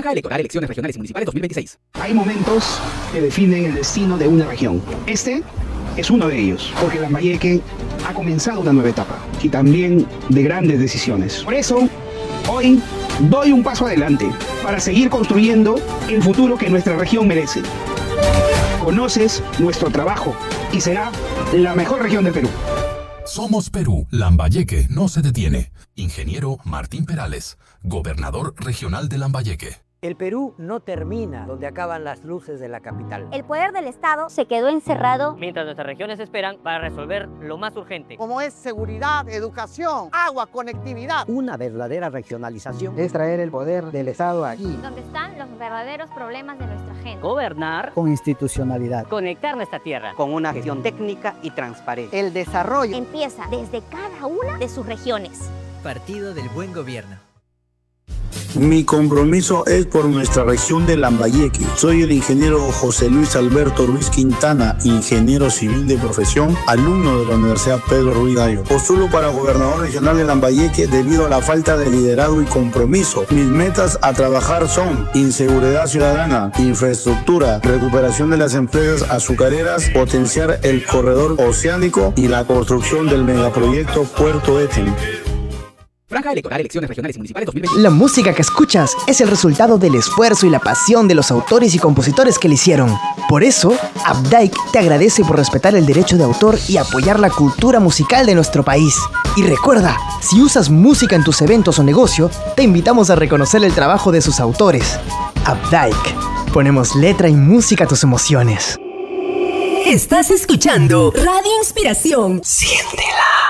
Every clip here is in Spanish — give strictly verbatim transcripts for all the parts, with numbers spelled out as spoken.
Franja electoral, elecciones regionales y municipales dos mil veintiséis. Hay momentos que definen el destino de una región. Este es uno de ellos, porque Lambayeque ha comenzado una nueva etapa y también de grandes decisiones. Por eso, hoy doy un paso adelante para seguir construyendo el futuro que nuestra región merece. Conoces nuestro trabajo y será la mejor región del Perú. Somos Perú. Lambayeque no se detiene. Ingeniero Martín Perales, gobernador regional de Lambayeque. El Perú no termina donde acaban las luces de la capital. El poder del Estado se quedó encerrado mientras nuestras regiones esperan para resolver lo más urgente, como es seguridad, educación, agua, conectividad. Una verdadera regionalización es traer el poder del Estado aquí, donde están los verdaderos problemas de nuestra gente. Gobernar con institucionalidad, conectar nuestra tierra con una gestión técnica y transparente. El desarrollo empieza desde cada una de sus regiones. Partido del Buen Gobierno. Mi compromiso es por nuestra región de Lambayeque. Soy el ingeniero José Luis Alberto Ruiz Quintana, ingeniero civil de profesión, alumno de la Universidad Pedro Ruiz Gallo. Postulo para gobernador regional de Lambayeque debido a la falta de liderazgo y compromiso. Mis metas a trabajar son inseguridad ciudadana, infraestructura, recuperación de las empresas azucareras, potenciar el corredor oceánico y la construcción del megaproyecto Puerto Eten. Franja electoral, elecciones regionales y municipales dos mil veinte. La música que escuchas es el resultado del esfuerzo y la pasión de los autores y compositores que la hicieron. Por eso, Updike te agradece por respetar el derecho de autor y apoyar la cultura musical de nuestro país. Y recuerda, si usas música en tus eventos o negocio, te invitamos a reconocer el trabajo de sus autores. Updike. Ponemos letra y música a tus emociones. Estás escuchando Radio Inspiración. Siéntela.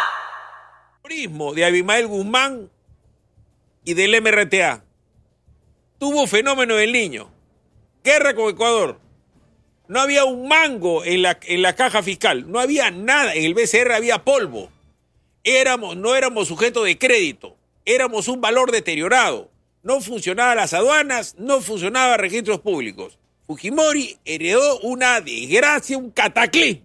De Abimael Guzmán y del M R T A. Tuvo fenómeno del Niño. Guerra con Ecuador. No había un mango en la, en la caja fiscal. No había nada. En el B C R había polvo. Éramos, no éramos sujetos de crédito. Éramos un valor deteriorado. No funcionaban las aduanas. No funcionaban registros públicos. Fujimori heredó una desgracia, un cataclismo.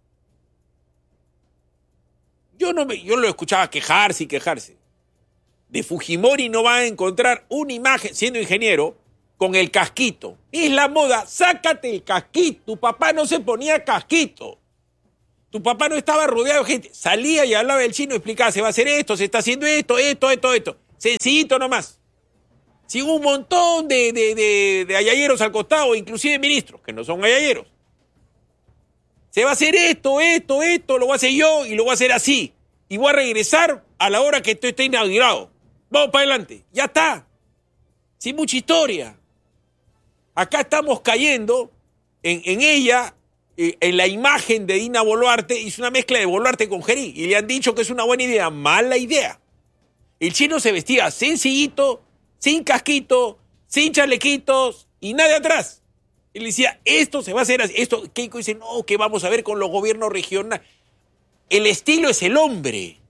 Yo no me, yo lo escuchaba quejarse y quejarse. De Fujimori no van a encontrar una imagen, siendo ingeniero, con el casquito. Es la moda, sácate el casquito. Tu papá no se ponía casquito. Tu papá no estaba rodeado de gente. Salía y hablaba el chino, explicaba, se va a hacer esto, se está haciendo esto, esto, esto, esto. Sencillito nomás. Sin un montón de, de, de, de ayayeros al costado, inclusive ministros, que no son ayayeros. Se va a hacer esto, esto, esto, lo voy a hacer yo y lo voy a hacer así. Y voy a regresar a la hora que esto esté inaugurado. Vamos para adelante. Ya está. Sin mucha historia. Acá estamos cayendo en, en ella, en la imagen de Dina Boluarte. Hizo una mezcla de Boluarte con Gerí. Y le han dicho que es una buena idea. Mala idea. El chino se vestía sencillito, sin casquito, sin chalequitos y nada atrás. Él decía, esto se va a hacer así. Esto, Keiko dice, no, que vamos a ver con los gobiernos regionales. El estilo es el hombre.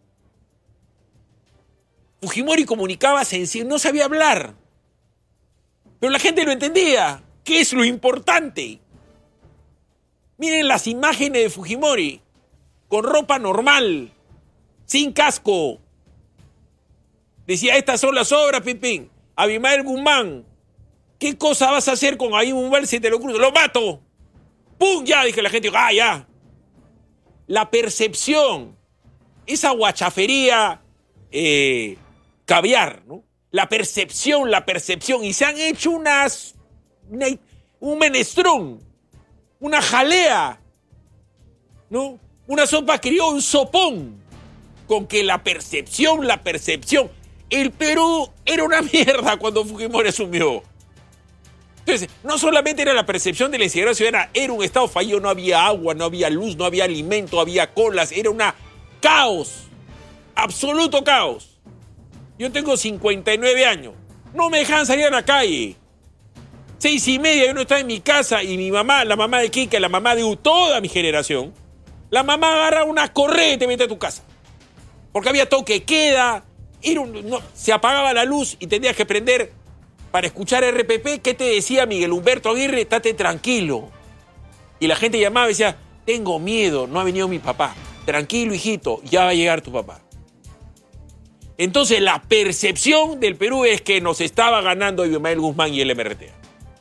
Fujimori comunicaba sencillo, no sabía hablar. Pero la gente lo entendía. ¿Qué es lo importante? Miren las imágenes de Fujimori. Con ropa normal. Sin casco. Decía, estas son las obras, Pipín. Abimael Guzmán. ¿Qué cosa vas a hacer con Abimael Guzmán si te lo cruzo? ¡Lo mato! ¡Pum! Ya, dije la gente. ¡Ah, ya! La percepción. Esa guachafería eh, caviar, ¿no? La percepción, la percepción. Y se han hecho unas... Una, un menestrón. Una jalea. ¿No? Una sopa criolla, un sopón. Con que la percepción, la percepción. El Perú era una mierda cuando Fujimori asumió. Entonces, no solamente era la percepción de la inseguridad ciudadana, era un estado fallido, no había agua, no había luz, no había alimento, había colas, era un caos, absoluto caos. Yo tengo cincuenta y nueve años, no me dejan salir a la calle. Seis y media yo no estaba en mi casa y mi mamá, la mamá de Kika, la mamá de toda mi generación, la mamá agarra una correa y te mete a tu casa. Porque había toque queda, era un, no, se apagaba la luz y tenías que prender... Para escuchar R P P, ¿qué te decía Miguel Humberto Aguirre? Estate tranquilo. Y la gente llamaba y decía, tengo miedo, no ha venido mi papá. Tranquilo, hijito, ya va a llegar tu papá. Entonces la percepción del Perú es que nos estaba ganando Abimael Guzmán y el M R T.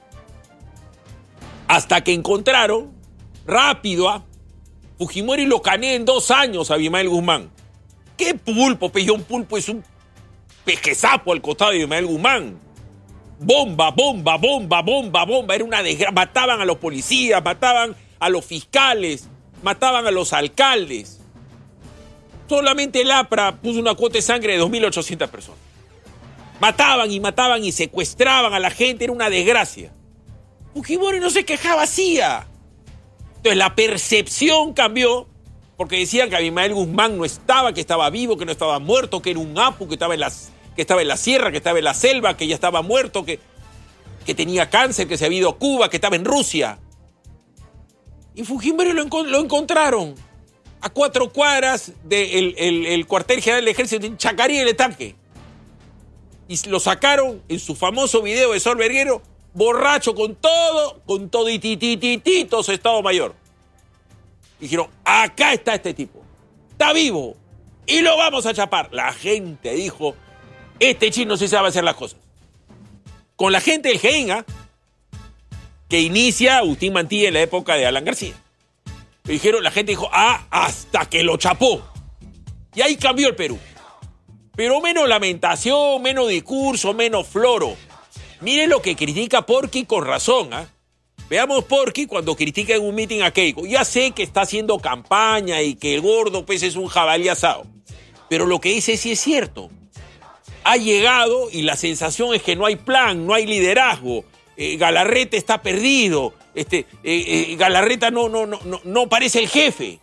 Hasta que encontraron rápido a Fujimori, lo canea en dos años a Abimael Guzmán. ¿Qué pulpo? Pues un pulpo es un pejezapo al costado de Abimael Guzmán. Bomba, bomba, bomba, bomba, bomba. Era una desgracia. Mataban a los policías, mataban a los fiscales, mataban a los alcaldes. Solamente el APRA puso una cuota de sangre de dos mil ochocientas personas. Mataban y mataban y secuestraban a la gente. Era una desgracia. Fujimori no se quejaba, hacía. Entonces la percepción cambió porque decían que Abimael Guzmán no estaba, que estaba vivo, que no estaba muerto, que era un apu, que estaba en, las, que estaba en la sierra, que estaba en la selva, que ya estaba muerto, que, que tenía cáncer, que se había ido a Cuba, que estaba en Rusia. Y Fujimori lo, lo encontraron a cuatro cuadras del el, el cuartel general del ejército en Chacarí, el estanque. Y lo sacaron en su famoso video de Sol Verguero, borracho con todo, con todo y titititito su estado mayor. Dijeron, acá está este tipo, está vivo y lo vamos a chapar. La gente dijo, este chino sí sabe hacer las cosas. Con la gente del G E I N, ¿eh? que inicia Agustín Mantilla en la época de Alan García. Le dijeron, la gente dijo, ah, hasta que lo chapó. Y ahí cambió el Perú. Pero menos lamentación, menos discurso, menos floro. Miren lo que critica Porky con razón, ¿ah? ¿eh? Veamos Porky cuando critica en un meeting a Keiko. Ya sé que está haciendo campaña y que el gordo pues es un jabalí asado. Pero lo que dice sí es cierto. Ha llegado y la sensación es que no hay plan, no hay liderazgo. Eh, Galarreta está perdido. Este, eh, eh, Galarreta no, no, no, no, no parece el jefe.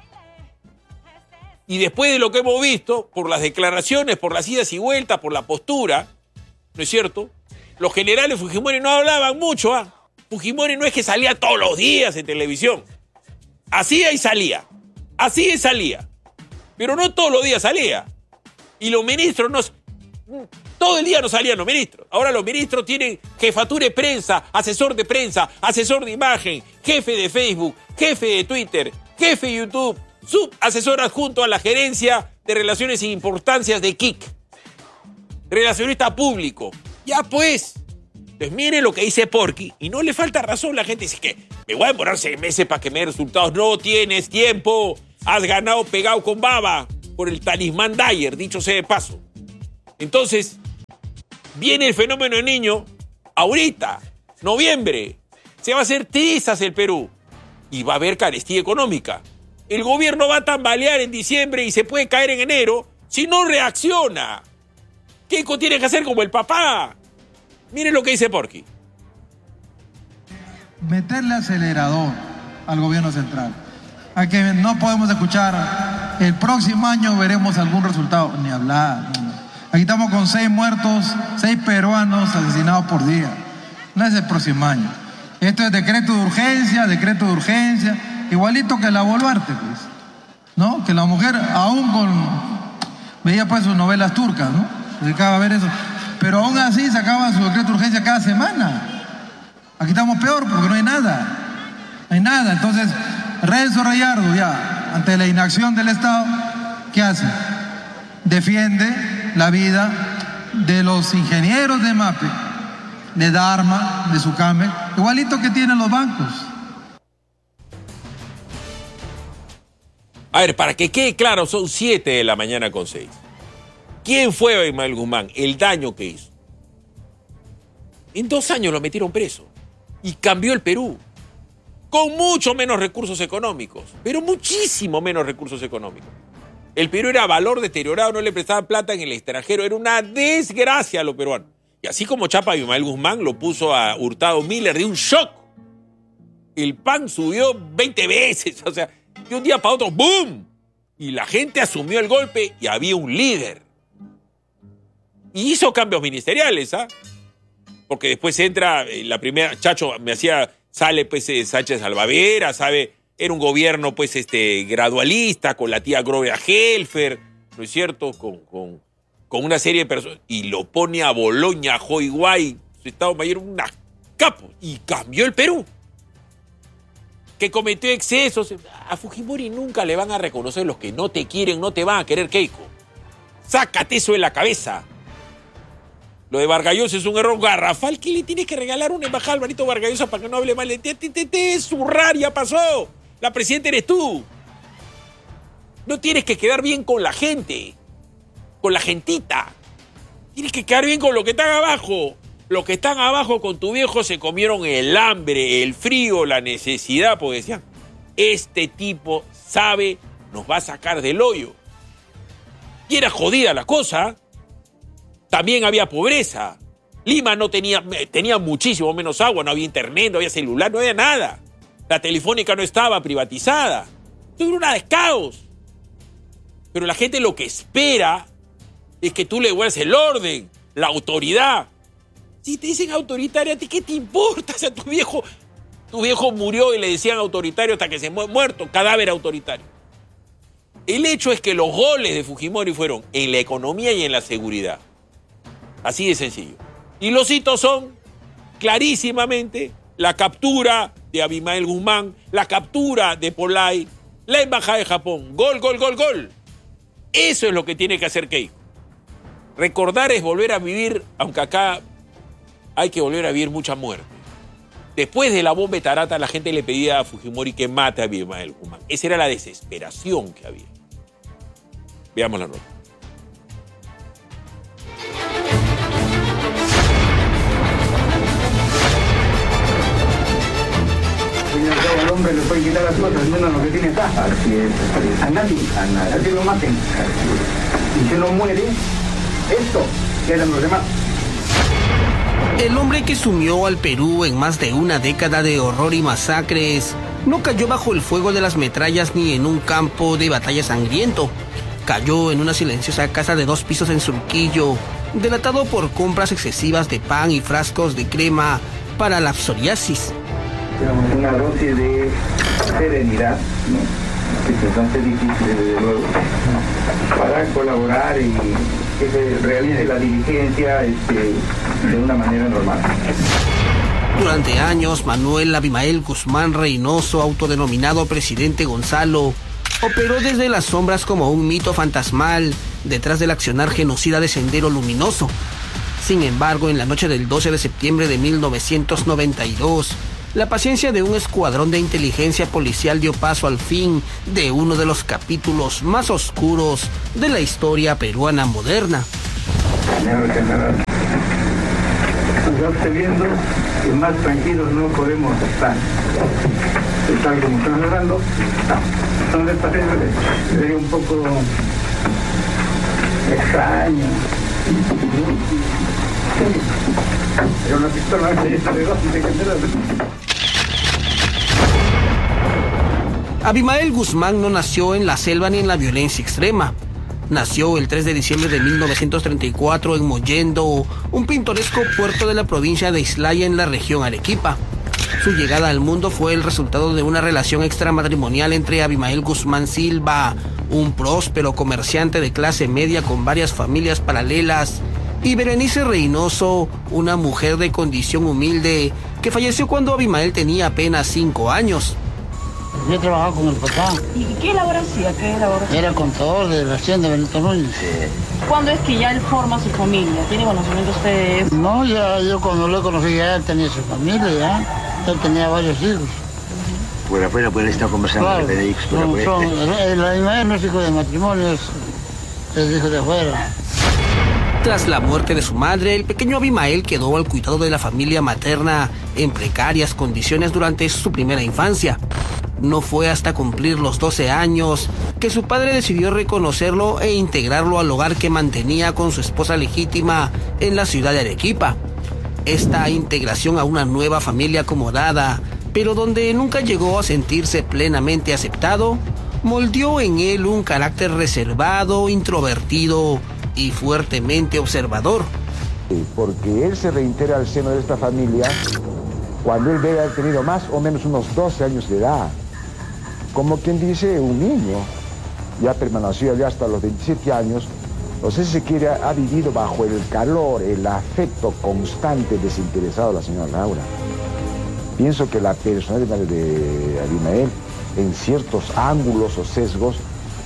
Y después de lo que hemos visto, por las declaraciones, por las idas y vueltas, por la postura, ¿no es cierto? Los generales Fujimori no hablaban mucho, ¿ah? ¿eh? Fujimori no es que salía todos los días en televisión. Hacía y salía. Hacía y salía. Pero no todos los días salía. Y los ministros no... Todo el día no salían los ministros. Ahora los ministros tienen jefatura de prensa, asesor de prensa, asesor de imagen, jefe de Facebook, jefe de Twitter, jefe de YouTube, subasesor adjunto a la gerencia de relaciones e importancias de K I C. Relacionista público. Ya pues... Entonces miren lo que dice Porky y no le falta razón. La gente dice que me voy a demorar seis meses para que me den resultados. No tienes tiempo. Has ganado pegado con baba por el talismán Dyer, dicho sea de paso. Entonces, viene el fenómeno del niño ahorita, noviembre. Se va a hacer trizas el Perú y va a haber carestía económica. El gobierno va a tambalear en diciembre y se puede caer en enero si no reacciona. Keiko tiene que hacer como el papá. Miren lo que dice Porky. Meterle acelerador al gobierno central. A que no podemos escuchar, el próximo año veremos algún resultado. Ni hablar. Aquí estamos con seis muertos, seis peruanos asesinados por día. No es el próximo año. Esto es decreto de urgencia, decreto de urgencia. Igualito que la Boluarte, pues. ¿No? Que la mujer, aún con... Veía pues sus novelas turcas, ¿no? Se dedicaba a ver eso. Pero aún así sacaba su decreto de urgencia cada semana. Aquí estamos peor porque no hay nada. No hay nada. Entonces, Renzo Rayardo ya, ante la inacción del Estado, ¿qué hace? Defiende la vida de los ingenieros de MAPE, de Dharma, de Sucame, igualito que tienen los bancos. A ver, para que quede claro, son siete de la mañana con seis. ¿Quién fue Abimael Guzmán? El daño que hizo. En dos años lo metieron preso. Y cambió el Perú. Con mucho menos recursos económicos. Pero muchísimo menos recursos económicos. El Perú era valor deteriorado, no le prestaban plata en el extranjero. Era una desgracia a los peruanos. Y así como chapa Abimael Guzmán lo puso a Hurtado Miller de un shock. El pan subió veinte veces. O sea, de un día para otro, ¡boom! Y la gente asumió el golpe y había un líder. Y hizo cambios ministeriales, ¿ah? ¿eh? Porque después entra la primera, Chacho me hacía, sale pues Sánchez Albavera, sabe, era un gobierno pues este gradualista con la tía Gloria Helfer, ¿no es cierto? Con, con, con una serie de personas, y lo pone a Boloña, a Joiguay, su Estado Mayor, una capo, y cambió el Perú. Que cometió excesos. A Fujimori nunca le van a reconocer los que no te quieren, no te van a querer, Keiko. Sácate eso de la cabeza. Lo de Vargas Llosa es un error garrafal. ¿Qué le tienes que regalar una embajada a Alvarito Vargas Llosa para que no hable mal de ti? Te, te, te, zurrar, ya pasó. La presidenta eres tú. No tienes que quedar bien con la gente, con la gentita. Tienes que quedar bien con lo que están abajo. Los que están abajo con tu viejo se comieron el hambre, el frío, la necesidad, porque decían, este tipo sabe, nos va a sacar del hoyo. Y era jodida la cosa. También había pobreza. Lima no tenía, tenía muchísimo menos agua, no había internet, no había celular, no había nada. La telefónica no estaba privatizada. Todo era una caos. Pero la gente lo que espera es que tú le devuelvas el orden, la autoridad. Si te dicen autoritario, ¿a ti qué te importa? O sea, tu viejo, tu viejo murió y le decían autoritario hasta que se mu- muerto, cadáver autoritario. El hecho es que los goles de Fujimori fueron en la economía y en la seguridad. Así de sencillo. Y los hitos son clarísimamente la captura de Abimael Guzmán, la captura de Polay, la embajada de Japón. Gol, gol, gol, gol. Eso es lo que tiene que hacer Keiko. Recordar es volver a vivir, aunque acá hay que volver a vivir mucha muerte. Después de la bomba de Tarata, la gente le pedía a Fujimori que mate a Abimael Guzmán. Esa era la desesperación que había. Veamos la nota. Al hombre le puede quitar las cosas, menos lo que tiene acá. Así es. A nadie, a nadie. Así lo maten. Y si no muere, esto quedan los demás. El hombre que sumió al Perú en más de una década de horror y masacres no cayó bajo el fuego de las metrallas ni en un campo de batalla sangriento. Cayó en una silenciosa casa de dos pisos en Surquillo, delatado por compras excesivas de pan y frascos de crema para la psoriasis. Digamos, una dosis de serenidad, ¿no? Que se hace difícil desde luego, para colaborar y que se realice la diligencia este, de una manera normal. Durante años, Manuel Abimael Guzmán Reynoso, autodenominado Presidente Gonzalo, operó desde las sombras como un mito fantasmal detrás del accionar genocida de Sendero Luminoso. Sin embargo, en la noche del doce de septiembre de mil novecientos noventa y dos, la paciencia de un escuadrón de inteligencia policial dio paso al fin de uno de los capítulos más oscuros de la historia peruana moderna. Ya usted viendo que más tranquilos no podemos estar. Estar como están hablando, entonces parece sería un poco extraño. Pero una pistola de esta de dos y Abimael Guzmán no nació en la selva ni en la violencia extrema. Nació el tres de diciembre de mil novecientos treinta y cuatro en Mollendo, un pintoresco puerto de la provincia de Islaya en la región Arequipa. Su llegada al mundo fue el resultado de una relación extramatrimonial entre Abimael Guzmán Silva, un próspero comerciante de clase media con varias familias paralelas, y Berenice Reynoso, una mujer de condición humilde que falleció cuando Abimael tenía apenas cinco años. Yo trabajaba con el papá. ¿Y qué labor hacía? ¿Qué labor hacía? Era contador de la hacienda de Benito Núñez. ¿Cuándo es que ya él forma su familia? ¿Tiene conocimiento usted? No, ya yo cuando lo conocí ya él tenía su familia, ya. Él tenía varios hijos. Por afuera puede estar conversando Claro, con el Benedicto, por son, afuera. son, el Abimael no es hijo de matrimonio, es, es hijo de afuera. Tras la muerte de su madre, el pequeño Abimael quedó al cuidado de la familia materna en precarias condiciones durante su primera infancia. No fue hasta cumplir los doce años que su padre decidió reconocerlo e integrarlo al hogar que mantenía con su esposa legítima en la ciudad de Arequipa. Esta integración a una nueva familia acomodada, pero donde nunca llegó a sentirse plenamente aceptado, moldeó en él un carácter reservado, introvertido y fuertemente observador. Porque él se reintegra al seno de esta familia cuando él debe haber tenido más o menos unos doce años de edad. Como quien dice, un niño. Ya permaneció allá hasta los veintisiete años. No sé si se quiere, ha vivido bajo el calor, el afecto constante, desinteresado de la señora Laura. Pienso que la personalidad de Abimael, en ciertos ángulos o sesgos,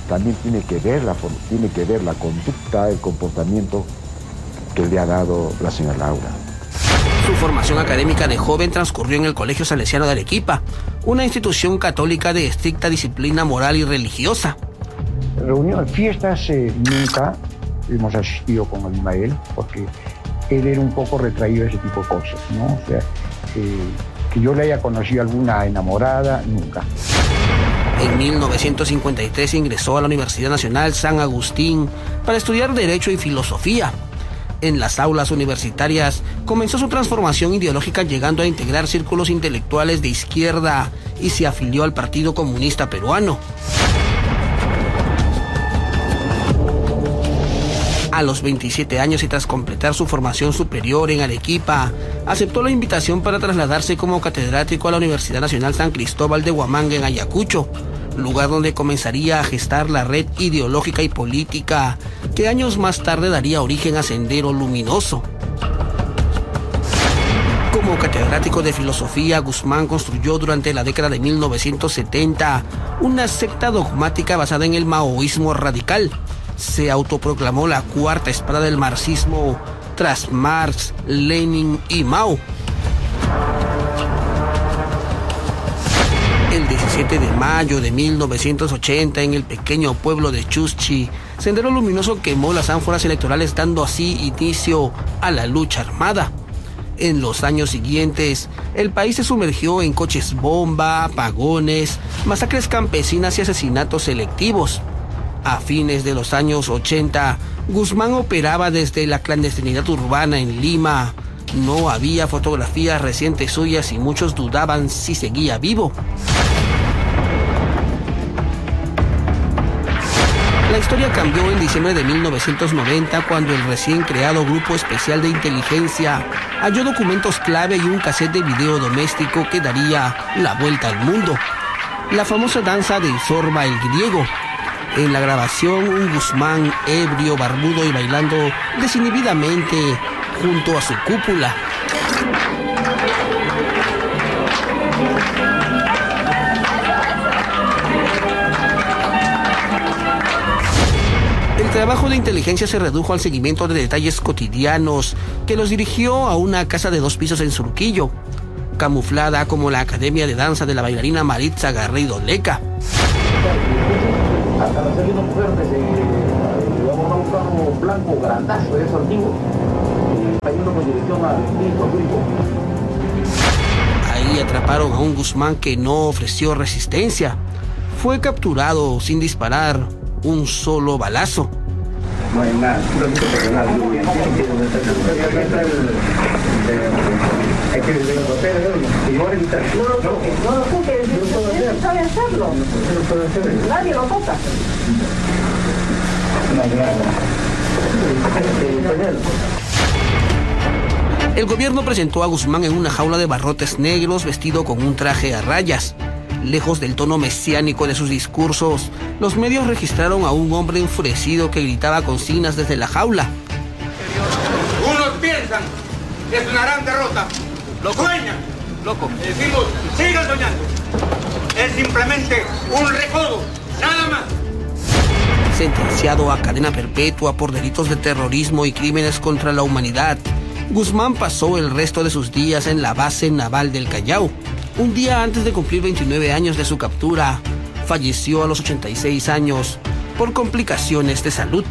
también tiene que ver la, tiene que ver la conducta, el comportamiento que le ha dado la señora Laura. Su formación académica de joven transcurrió en el Colegio Salesiano de Arequipa, una institución católica de estricta disciplina moral y religiosa. Reuniones, fiestas, eh, nunca hemos asistido con Abimael, porque él era un poco retraído a ese tipo de cosas, ¿no? O sea, eh, que yo le haya conocido alguna enamorada, nunca. En mil novecientos cincuenta y tres ingresó a la Universidad Nacional San Agustín para estudiar Derecho y Filosofía. En las aulas universitarias comenzó su transformación ideológica, llegando a integrar círculos intelectuales de izquierda y se afilió al Partido Comunista Peruano. A los veintisiete años y tras completar su formación superior en Arequipa, aceptó la invitación para trasladarse como catedrático a la Universidad Nacional San Cristóbal de Huamanga en Ayacucho, lugar donde comenzaría a gestar la red ideológica y política que años más tarde daría origen a Sendero Luminoso. Como catedrático de filosofía, Guzmán construyó durante la década de mil novecientos setenta una secta dogmática basada en el maoísmo radical. Se autoproclamó la cuarta espada del marxismo tras Marx, Lenin y Mao. El diecisiete de mayo de mil novecientos ochenta, en el pequeño pueblo de Chuschi, Sendero Luminoso quemó las ánforas electorales, dando así inicio a la lucha armada. En los años siguientes, el país se sumergió en coches bomba, apagones, masacres campesinas y asesinatos selectivos. A fines de los años ochenta, Guzmán operaba desde la clandestinidad urbana en Lima. No había fotografías recientes suyas y muchos dudaban si seguía vivo. La historia cambió en diciembre de mil novecientos noventa, cuando el recién creado Grupo Especial de Inteligencia halló documentos clave y un cassette de video doméstico que daría la vuelta al mundo. La famosa danza del Zorba el griego. En la grabación, un Guzmán ebrio, barbudo y bailando desinhibidamente junto a su cúpula. El trabajo de inteligencia se redujo al seguimiento de detalles cotidianos que los dirigió a una casa de dos pisos en Surquillo, camuflada como la Academia de Danza de la bailarina Maritza Garrido Leca. Hasta la salida mujer desde vamos a un carro blanco grandazo de eso antiguo, cayendo con dirección al mismo grupo. Ahí atraparon a un Guzmán que no ofreció resistencia. Fue capturado sin disparar un solo balazo. No hay nada, hay que desde los hoteles y no evitar. No lo toques, no lo toques, no sabe hacerlo. Nadie lo toca. El gobierno presentó a Guzmán en una jaula de barrotes negros, vestido con un traje a rayas. Lejos del tono mesiánico de sus discursos, los medios registraron a un hombre enfurecido que gritaba consignas desde la jaula. Unos piensan que es una gran derrota. Lo sueñan. Loco. Decimos, sigan soñando. Es simplemente un recodo, nada más. Sentenciado a cadena perpetua por delitos de terrorismo y crímenes contra la humanidad, Guzmán pasó el resto de sus días en la base naval del Callao. Un día antes de cumplir veintinueve años de su captura, falleció a los ochenta y seis años por complicaciones de salud.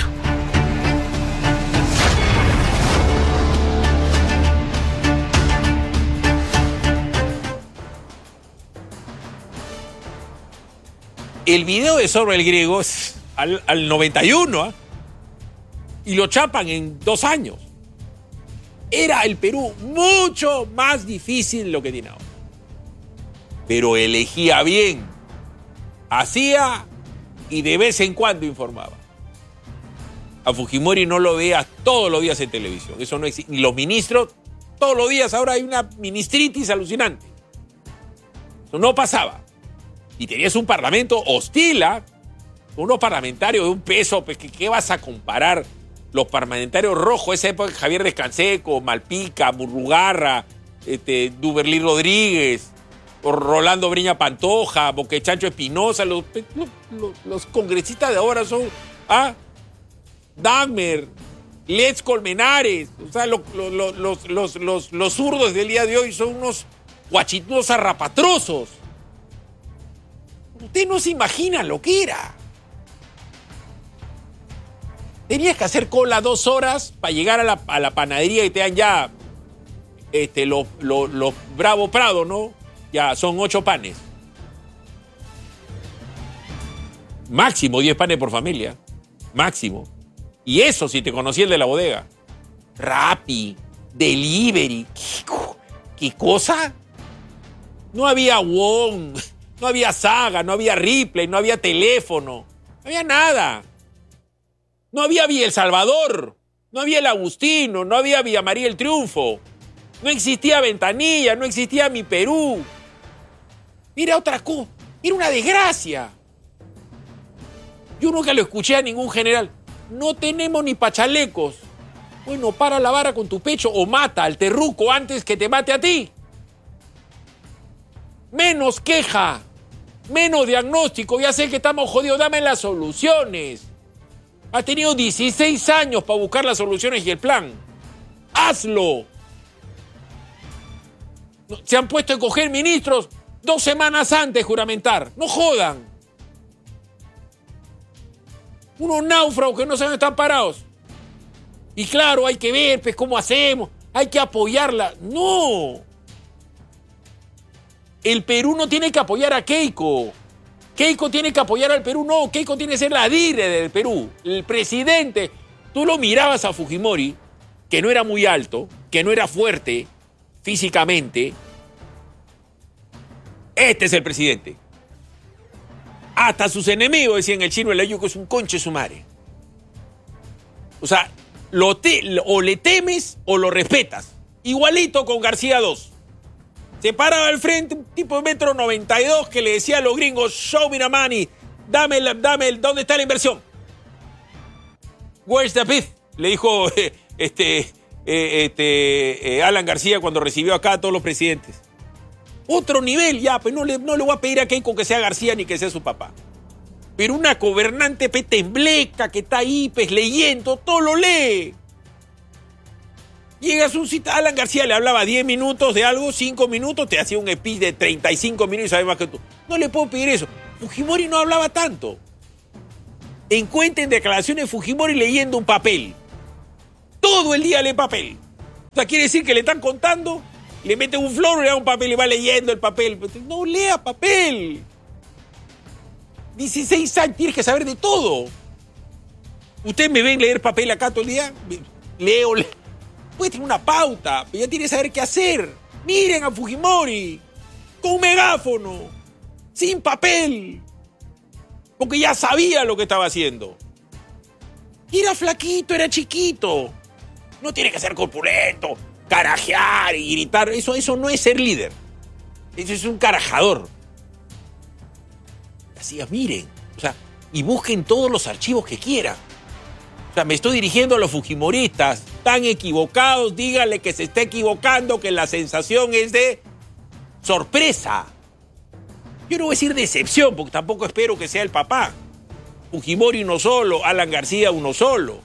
El video de Zorba el griego es al, al noventa y uno, ¿eh? Y lo chapan en dos años. Era el Perú mucho más difícil de lo que tiene ahora. Pero elegía bien, hacía y de vez en cuando informaba. A Fujimori no lo veas todos los días en televisión, eso no existe. Ni los ministros, todos los días ahora hay una ministritis alucinante. Eso no pasaba. Y tenías un parlamento hostil, ¿eh? Unos parlamentarios de un peso, pues, ¿qué, qué vas a comparar? Los parlamentarios rojos, esa época, Javier Descanseco, Malpica, Murrugarra, este, Duberlí Rodríguez, Rolando Breña Pantoja, Boquechancho Espinosa, los, los, los, los congresistas de ahora son ¿ah? Dagmer, Let's Colmenares, o sea, lo, lo, lo, los, los, los, los zurdos del día de hoy son unos guachitos zarrapatrosos. Usted no se imagina lo que era. Tenías que hacer cola dos horas para llegar a la, a la panadería y te dan ya este, los, los, los Bravo Prado, ¿no? Ya son ocho panes. Máximo diez panes por familia. Máximo. Y eso si te conocí el de la bodega. Rappi, delivery. ¿Qué, qué cosa? No había Wong, no había Saga, no había Ripley, no había teléfono. No había nada. No había Villa El Salvador, no había El Agustino, no había Villa María El Triunfo. No existía Ventanilla, no existía Mi Perú. Mira otra cosa, era una desgracia. Yo nunca lo escuché a ningún general. No tenemos ni pachalecos. Bueno, para la vara con tu pecho o mata al terruco antes que te mate a ti. Menos queja, menos diagnóstico. Ya sé que estamos jodidos, dame las soluciones. Has tenido dieciséis años para buscar las soluciones y el plan. ¡Hazlo! Se han puesto a escoger ministros dos semanas antes de juramentar. ¡No jodan! Unos náufragos que no saben dónde están parados. Y claro, hay que ver pues, cómo hacemos. Hay que apoyarla. ¡No! El Perú no tiene que apoyar a Keiko. Keiko tiene que apoyar al Perú. No, Keiko tiene que ser la líder del Perú. El presidente. Tú lo mirabas a Fujimori, que no era muy alto, que no era fuerte físicamente. Este es el presidente. Hasta sus enemigos decían el chino el ayuco es un conche su madre. O sea, lo te, o le temes o lo respetas. Igualito con García dos. Se paraba al frente un tipo de metro noventa y dos que le decía a los gringos, show me the money, dame, el, dame, el, ¿dónde está la inversión? Where's the bid? Le dijo eh, este, eh, este, eh, Alan García cuando recibió acá a todos los presidentes. Otro nivel, ya, pues no le, no le voy a pedir a Keiko que sea García ni que sea su papá. Pero una gobernante pe, tembleca que está ahí, pues leyendo, todo lo lee. Llega a su cita, Alan García le hablaba diez minutos de algo, cinco minutos, te hacía un speech de treinta y cinco minutos y sabe más que tú. No le puedo pedir eso. Fujimori no hablaba tanto. Encuentren declaraciones de Fujimori leyendo un papel. Todo el día lee papel. O sea, quiere decir que le están contando, le mete un flor, le da un papel y va leyendo el papel. No lea papel. dieciséis años, tienes que saber de todo. ¿Ustedes me ven leer papel acá todo el día? Leo, leo. Puede tener una pauta, pero ya tiene que saber qué hacer. Miren a Fujimori, con un megáfono, sin papel, porque ya sabía lo que estaba haciendo. Y era flaquito, era chiquito. No tiene que ser corpulento, carajear y gritar. Eso, eso no es ser líder. Eso es un carajador. Así es, miren, o sea, y busquen todos los archivos que quieran. O sea, me estoy dirigiendo a los fujimoristas. Están equivocados, díganle que se está equivocando, que la sensación es de sorpresa. Yo no voy a decir decepción, porque tampoco espero que sea el papá. Fujimori uno solo, Alan García uno solo.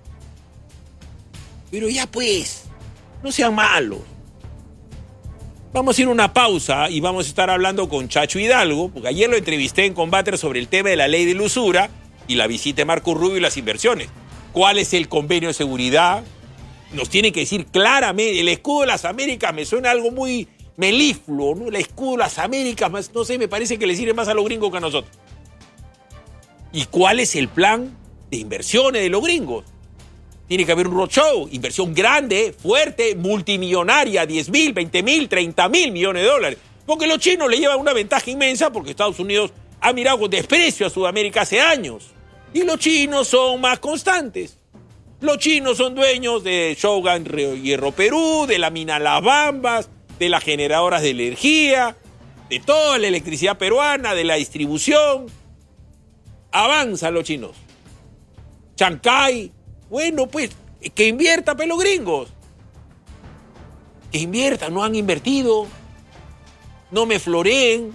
Pero ya pues, no sean malos. Vamos a ir a una pausa y vamos a estar hablando con Chacho Hidalgo, porque ayer lo entrevisté en Combate sobre el tema de la ley de la usura y la visita de Marco Rubio y las inversiones. ¿Cuál es el convenio de seguridad? Nos tiene que decir claramente. El escudo de las Américas me suena algo muy melifluo, ¿no? El escudo de las Américas, más, no sé, me parece que le sirve más a los gringos que a nosotros. ¿Y cuál es el plan de inversiones de los gringos? Tiene que haber un roadshow, inversión grande, fuerte, multimillonaria, diez mil, veinte mil, treinta mil millones de dólares. Porque los chinos le llevan una ventaja inmensa porque Estados Unidos ha mirado con desprecio a Sudamérica hace años. Y los chinos son más constantes. Los chinos son dueños de Shogun Hierro Perú, de la mina Las Bambas, de las generadoras de energía, de toda la electricidad peruana, de la distribución. Avanzan los chinos. Chancay, bueno, pues, que invierta pelos gringos. Que inviertan, no han invertido. no me floreen.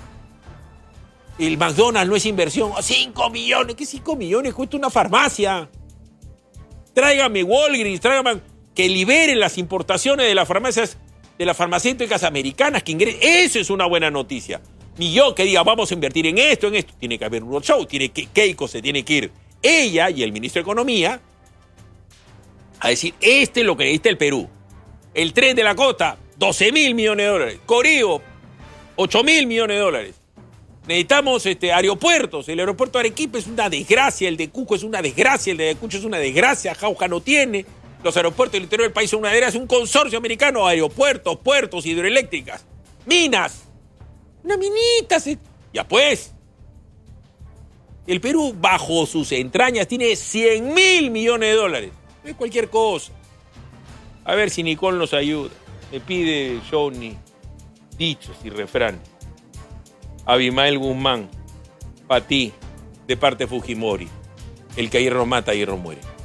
El McDonald's no es inversión. cinco millones, ¿qué cinco millones cuesta una farmacia? Tráigame Walgreens, tráigame que liberen las importaciones de las farmacias, de las farmacéuticas americanas que ingresen. Eso es una buena noticia. Ni yo que diga, vamos a invertir en esto, en esto. Tiene que haber un roadshow, tiene que, Keiko se tiene que ir. Ella y el ministro de Economía a decir, este es lo que necesita el Perú. El tren de la costa, doce mil millones de dólares. Corío, ocho mil millones de dólares. Necesitamos este, aeropuertos. El aeropuerto de Arequipa es una desgracia, el de Cusco es una desgracia, el de Ayacucho es una desgracia, Jauja no tiene. Los aeropuertos del interior del país son una desgracia. Un consorcio americano, aeropuertos, puertos, hidroeléctricas, minas. Una minita. Se... Ya pues. El Perú, bajo sus entrañas, tiene cien mil millones de dólares. No es cualquier cosa. A ver si Nicole nos ayuda. Me pide Johnny dichos y refranes. Abimael Guzmán, para ti, de parte de Fujimori. El que hierro mata, hierro muere.